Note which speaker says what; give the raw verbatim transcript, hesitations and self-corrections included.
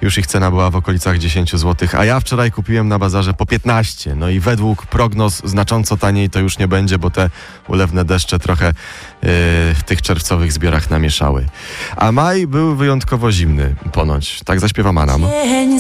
Speaker 1: już ich cena była w okolicach dziesięć złotych, a ja wczoraj kupiłem na bazarze po piętnaście. No i według prognoz znacząco taniej to już nie będzie, bo te ulewne deszcze trochę yy, w tych czerwcowych zbiorach namieszały. A maj był wyjątkowo zimny ponoć. Tak zaśpiewa Manam.